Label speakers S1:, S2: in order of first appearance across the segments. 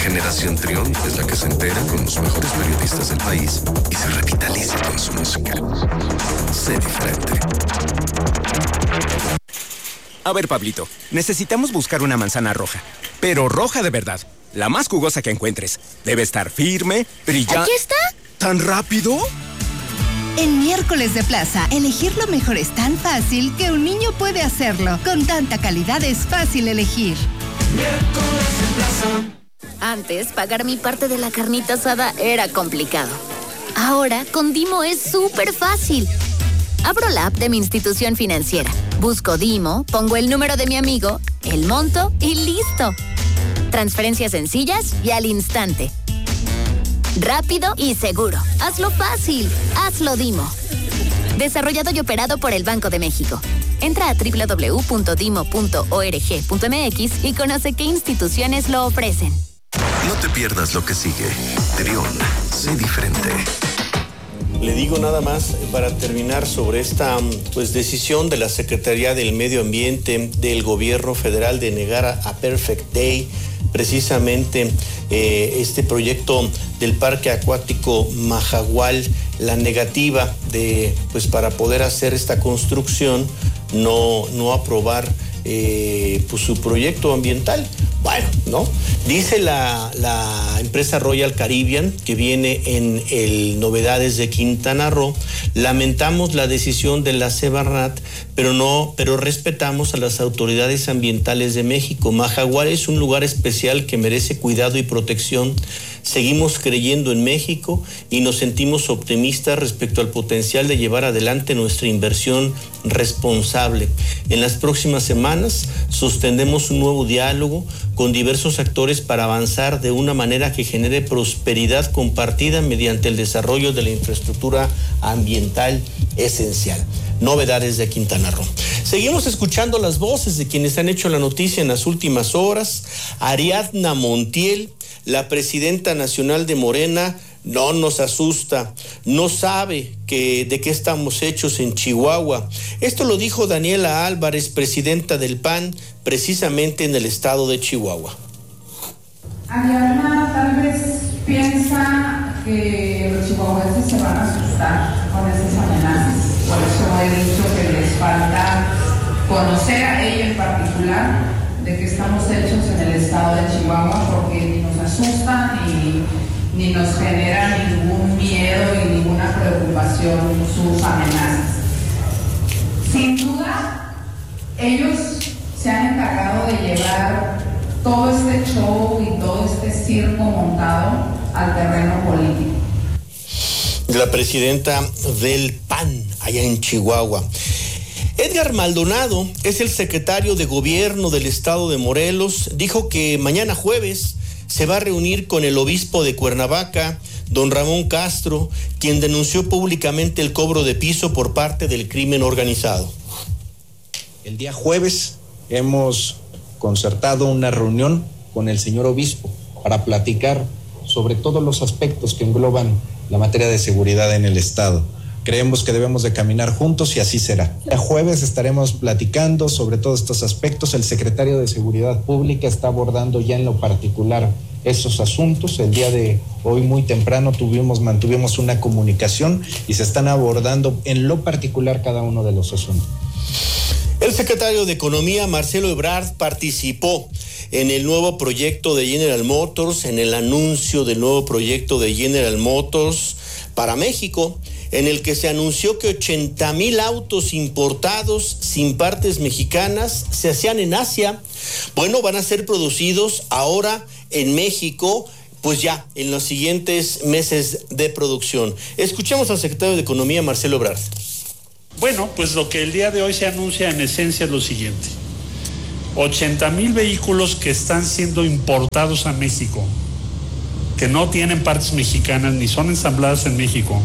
S1: generación Trión es la que se entera con los mejores periodistas del país y se revitaliza con su música. Sé diferente.
S2: A ver, Pablito, necesitamos buscar una manzana roja, pero roja de verdad, la más jugosa que encuentres. Debe estar firme, brillante.
S3: ¿Aquí está?
S2: ¿Tan rápido?
S3: En Miércoles de Plaza, elegir lo mejor es tan fácil que un niño puede hacerlo. Con tanta calidad es fácil elegir.
S4: Miércoles de Plaza.
S5: Antes, pagar mi parte de la carnita asada era complicado. Ahora, con Dimo es súper fácil. Abro la app de mi institución financiera, busco Dimo, pongo el número de mi amigo, el monto y listo. Transferencias sencillas y al instante. Rápido y seguro. Hazlo fácil. Hazlo Dimo. Desarrollado y operado por el Banco de México. Entra a www.dimo.org.mx y conoce qué instituciones lo ofrecen.
S1: No te pierdas lo que sigue. Trión, sé diferente.
S6: Le digo nada más para terminar sobre esta decisión de la Secretaría del Medio Ambiente del Gobierno Federal de negar a Perfect Day precisamente este proyecto del Parque Acuático Mahahual, la negativa de para poder hacer esta construcción, no aprobar su proyecto ambiental. Bueno, ¿no? Dice la empresa Royal Caribbean, que viene en el Novedades de Quintana Roo: lamentamos la decisión de la Semarnat, pero respetamos a las autoridades ambientales de México. Mahahual es un lugar especial que merece cuidado y protección. Seguimos creyendo en México y nos sentimos optimistas respecto al potencial de llevar adelante nuestra inversión responsable. En las próximas semanas sostendremos un nuevo diálogo con diversos actores para avanzar de una manera que genere prosperidad compartida mediante el desarrollo de la infraestructura ambiental esencial. Novedades de Quintana Roo. Seguimos escuchando las voces de quienes han hecho la noticia en las últimas horas. Ariadna Montiel, la presidenta nacional de Morena, no nos asusta, no sabe de qué estamos hechos en Chihuahua. Esto lo dijo Daniela Álvarez, presidenta del PAN, precisamente en el estado de Chihuahua.
S7: Ariadna tal vez piensa que los chihuahuenses se van a asustar con esas amenazas. Por eso he dicho que les falta conocer a ella en particular de que estamos hechos en el estado de Chihuahua, porque ni nos asustan ni nos genera ningún miedo y ninguna preocupación sus amenazas. Sin duda, ellos se han encargado de llevar todo este show y todo este circo montado al terreno político.
S6: La presidenta del PAN allá en Chihuahua. Edgar Maldonado es el secretario de Gobierno del estado de Morelos. Dijo que mañana jueves se va a reunir con el obispo de Cuernavaca, don Ramón Castro, quien denunció públicamente el cobro de piso por parte del crimen organizado.
S8: El día jueves hemos concertado una reunión con el señor obispo para platicar sobre todos los aspectos que engloban la materia de seguridad en el estado. Creemos que debemos de caminar juntos y así será. El jueves estaremos platicando sobre todos estos aspectos. El secretario de Seguridad Pública está abordando ya en lo particular esos asuntos. El día de hoy muy temprano mantuvimos una comunicación y se están abordando en lo particular cada uno de los asuntos.
S6: El secretario de Economía, Marcelo Ebrard, participó en el nuevo proyecto de General Motors, en el anuncio del nuevo proyecto de General Motors para México, en el que se anunció que 80,000 autos importados sin partes mexicanas se hacían en Asia. Bueno, van a ser producidos ahora en México, pues ya en los siguientes meses de producción. Escuchemos al secretario de Economía, Marcelo Ebrard.
S9: Bueno, pues lo que el día de hoy se anuncia en esencia es lo siguiente: 80,000 vehículos que están siendo importados a México, que no tienen partes mexicanas ni son ensambladas en México,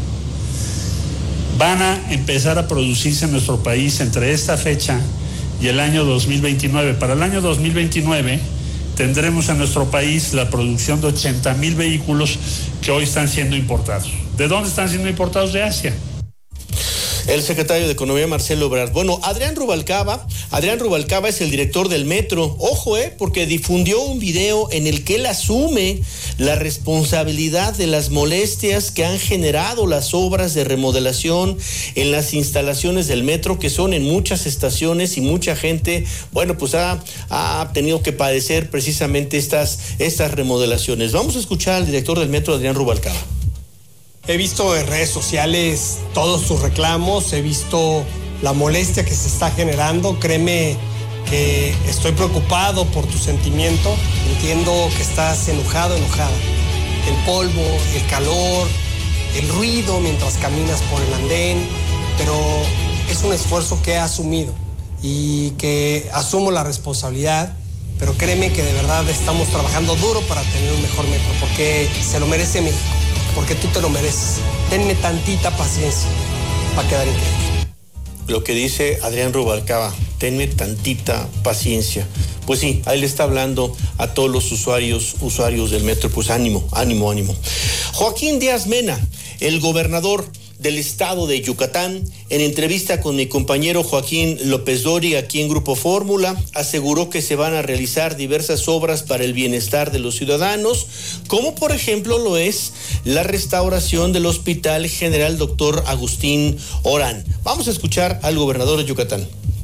S9: van a empezar a producirse en nuestro país entre esta fecha y el año 2029. Para el año 2029 tendremos en nuestro país la producción de 80,000 vehículos que hoy están siendo importados. ¿De dónde están siendo importados? De Asia.
S6: El secretario de Economía, Marcelo Ebrard. Bueno, Adrián Rubalcaba es el director del metro. Ojo, porque difundió un video en el que él asume la responsabilidad de las molestias que han generado las obras de remodelación en las instalaciones del metro, que son en muchas estaciones, y mucha gente, bueno, pues ha tenido que padecer precisamente estas remodelaciones. Vamos a escuchar al director del metro, Adrián Rubalcaba.
S10: He visto en redes sociales todos tus reclamos, he visto la molestia que se está generando. Créeme que estoy preocupado por tu sentimiento. Entiendo que estás enojada. El polvo, el calor, el ruido mientras caminas por el andén, pero es un esfuerzo que he asumido y que asumo la responsabilidad. Pero créeme que de verdad estamos trabajando duro para tener un mejor metro, porque se lo merece México. Porque tú te lo mereces. Tenme tantita paciencia para quedar increíble.
S6: Lo que dice Adrián Rubalcaba, tenme tantita paciencia. Pues sí, ahí le está hablando a todos los usuarios del metro. Pues ánimo. Joaquín Díaz Mena, el gobernador del estado de Yucatán, en entrevista con mi compañero Joaquín López Dori aquí en Grupo Fórmula, aseguró que se van a realizar diversas obras para el bienestar de los ciudadanos, como por ejemplo lo es la restauración del Hospital General Dr. Agustín Orán. Vamos a escuchar al gobernador de Yucatán.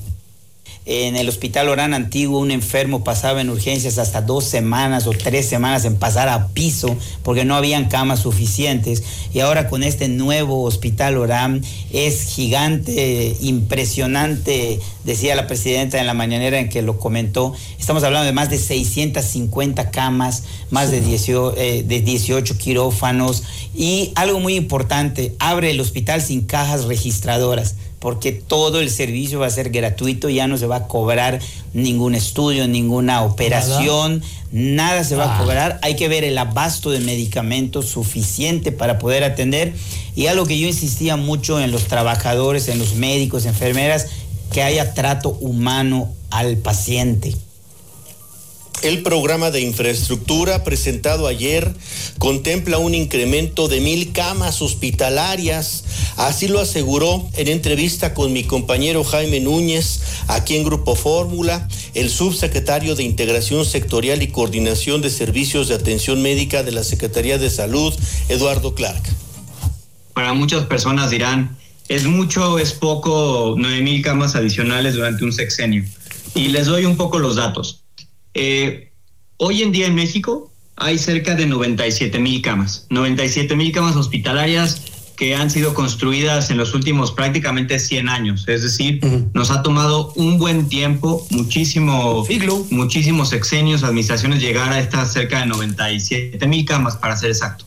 S11: En el Hospital Orán antiguo, un enfermo pasaba en urgencias hasta 2 semanas o 3 semanas en pasar a piso porque no habían camas suficientes. Y ahora con este nuevo Hospital Orán es gigante, impresionante, decía la presidenta en la mañanera en que lo comentó. Estamos hablando de más de 650 camas, más de 18 quirófanos. Y algo muy importante, abre el hospital sin cajas registradoras, porque todo el servicio va a ser gratuito, ya no se va a cobrar ningún estudio, ninguna operación, nada se va a cobrar. Hay que ver el abasto de medicamentos suficiente para poder atender. Y algo que yo insistía mucho en los trabajadores, en los médicos, enfermeras, que haya trato humano al paciente.
S6: El programa de infraestructura presentado ayer contempla un incremento de 1,000 camas hospitalarias. Así lo aseguró en entrevista con mi compañero Jaime Núñez, aquí en Grupo Fórmula, el subsecretario de Integración Sectorial y Coordinación de Servicios de Atención Médica de la Secretaría de Salud, Eduardo Clark.
S12: Para muchas personas dirán, es mucho, es poco, 9,000 camas adicionales durante un sexenio. Y les doy un poco los datos. Hoy en día en México hay cerca de 97,000 camas. 97,000 camas hospitalarias que han sido construidas en los últimos prácticamente 100 años. Es decir, nos ha tomado un buen tiempo, muchísimos sexenios, administraciones, llegar a estas cerca de 97,000 camas, para ser exacto.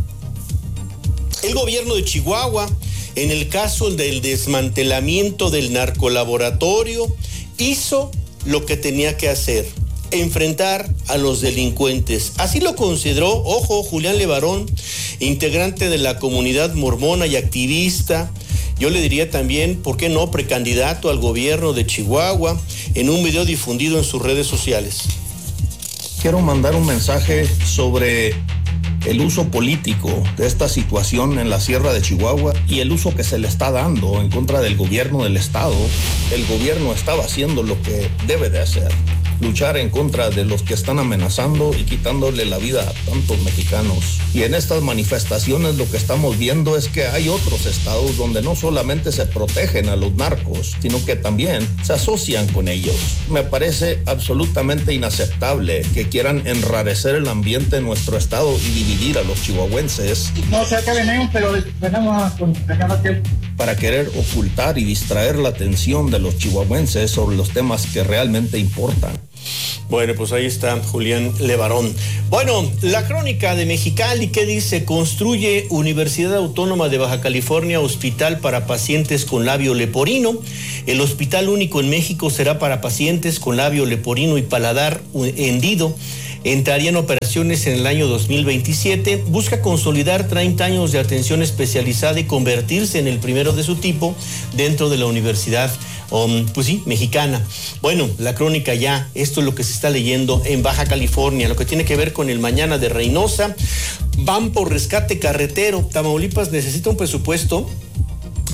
S6: El gobierno de Chihuahua, en el caso del desmantelamiento del narcolaboratorio, hizo lo que tenía que hacer: enfrentar a los delincuentes. Así lo consideró, Julián Levarón, integrante de la comunidad mormona y activista. Yo le diría también, ¿por qué no?, precandidato al gobierno de Chihuahua, en un video difundido en sus redes sociales.
S13: Quiero mandar un mensaje sobre el uso político de esta situación en la Sierra de Chihuahua y el uso que se le está dando en contra del gobierno del estado. El gobierno estaba haciendo lo que debe de hacer: luchar en contra de los que están amenazando y quitándole la vida a tantos mexicanos. Y en estas manifestaciones lo que estamos viendo es que hay otros estados donde no solamente se protegen a los narcos, sino que también se asocian con ellos. Me parece absolutamente inaceptable que quieran enrarecer el ambiente en nuestro estado y dividir a los chihuahuenses.
S14: No sé a qué venimos, pero venimos con tiempo.
S13: Para querer ocultar y distraer la atención de los chihuahuenses sobre los temas que realmente importan.
S6: Bueno, pues ahí está Julián Levarón. Bueno, la crónica de Mexicali, ¿qué dice? Construye Universidad Autónoma de Baja California hospital para pacientes con labio leporino. El hospital único en México será para pacientes con labio leporino y paladar hendido. Entraría en operaciones en el año 2027. Busca consolidar 30 años de atención especializada y convertirse en el primero de su tipo dentro de la universidad mexicana. Bueno, la crónica ya, esto es lo que se está leyendo en Baja California, lo que tiene que ver con el mañana de Reynosa. Van por rescate carretero. Tamaulipas necesita un presupuesto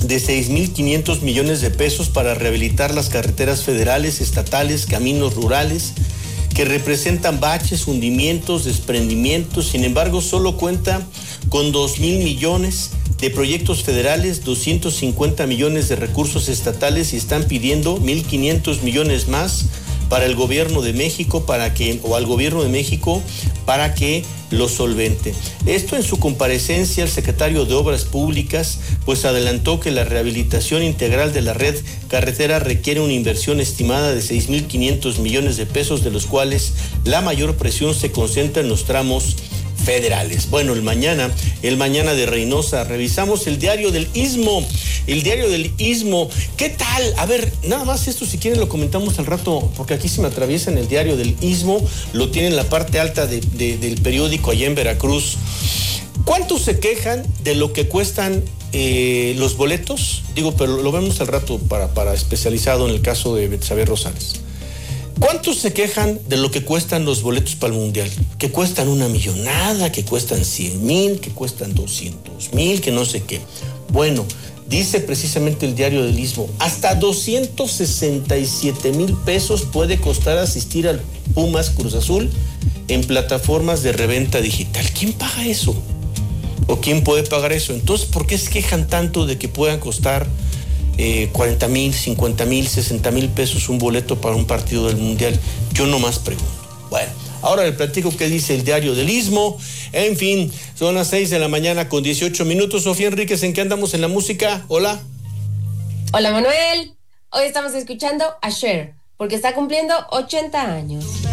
S6: de 6.500 millones de pesos para rehabilitar las carreteras federales, estatales, caminos rurales, que representan baches, hundimientos, desprendimientos. Sin embargo, solo cuenta con 2.000 millones de proyectos federales, 250 millones de recursos estatales y están pidiendo 1.500 millones más para el gobierno de México al gobierno de México para que lo solvente. Esto en su comparecencia el secretario de Obras Públicas pues adelantó que la rehabilitación integral de la red carretera requiere una inversión estimada de 6.500 millones de pesos, de los cuales la mayor presión se concentra en los tramos federales. Bueno, el mañana de Reynosa, revisamos el Diario del Istmo. El Diario del Istmo, ¿qué tal? A ver, nada más esto, si quieren lo comentamos al rato, porque aquí se me atraviesa en el Diario del Istmo, lo tiene en la parte alta del periódico allá en Veracruz. ¿Cuántos se quejan de lo que cuestan los boletos? Digo, pero lo vemos al rato para especializado en el caso de Betsabe Rosales. ¿Cuántos se quejan de lo que cuestan los boletos para el Mundial? Que cuestan una millonada, que cuestan 100,000, que cuestan 200,000, que no sé qué. Bueno, dice precisamente el Diario del Istmo, hasta 267,000 pesos puede costar asistir al Pumas Cruz Azul en plataformas de reventa digital. ¿Quién paga eso? ¿O quién puede pagar eso? Entonces, ¿por qué se quejan tanto de que puedan costar 40,000, 50,000, 60,000 pesos un boleto para un partido del Mundial? Yo nomás pregunto. Bueno, ahora les platico qué dice el Diario del Istmo. En fin, son las 6 de la mañana con 18 minutos. Sofía Enríquez, ¿en qué andamos en la música? Hola.
S15: Hola, Manuel. Hoy estamos escuchando a Cher, porque está cumpliendo 80 años.